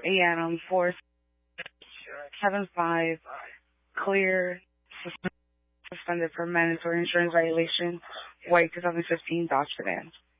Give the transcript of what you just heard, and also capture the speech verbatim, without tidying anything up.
A Adam four seven five, clear, suspended for mandatory insurance violation, white twenty fifteen Dodge sedan.